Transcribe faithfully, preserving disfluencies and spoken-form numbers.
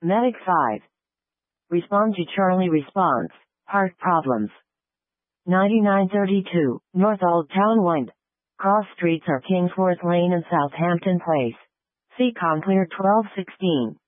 Medic five. Respond to Charlie response. Heart problems. ninety-nine thirty-two, North Old Town Wind. Cross streets are Kingsworth Lane and Southampton Place. See Conclear twelve sixteen.